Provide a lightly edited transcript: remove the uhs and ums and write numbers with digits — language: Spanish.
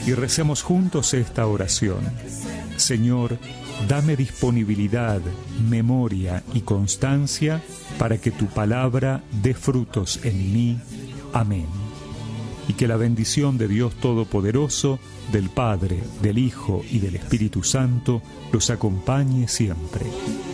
y recemos juntos esta oración. Señor, dame disponibilidad, memoria y constancia para que tu palabra dé frutos en mí. Amén. Y que la bendición de Dios Todopoderoso, del Padre, del Hijo y del Espíritu Santo los acompañe siempre.